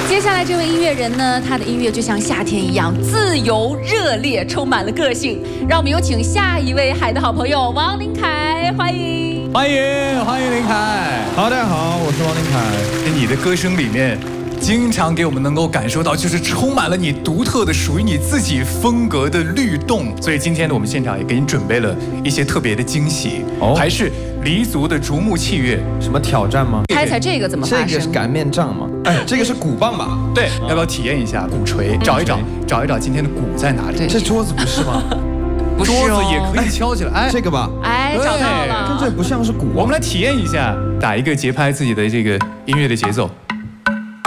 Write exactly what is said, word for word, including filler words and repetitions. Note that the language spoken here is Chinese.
接下来这位音乐人呢，他的音乐就像夏天一样自由热烈，充满了个性。让我们有请下一位海的好朋友王林凯，欢迎， 欢迎，欢迎林凯。 好，大家好，我是王林凯。 你的歌声里面，经常给我们能够感受到，就是充满了你独特的、属于你自己风格的律动。所以今天呢，我们现场也给你准备了一些特别的惊喜，哦，还是黎族的竹木器乐。 什么挑战吗？ 猜猜这个怎么发声？ 这个是擀面杖吗？哎，这个是鼓棒吧？ 对，要不要体验一下鼓槌？找一找，找一找今天的鼓在哪里？ 这桌子不是吗？ 不是桌子也可以敲起来。哎， 这个吧？ 哎，找到了。 跟这不像是鼓。 我们来体验一下，打一个节拍，自己的这个音乐的节奏。